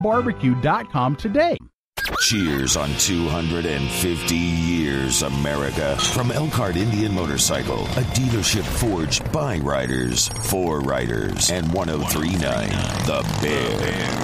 barbecue.com today. Cheers on 250 years, America. From Elkhart Indian Motorcycle, a dealership forged by riders, for riders, and 103.9 The Bear.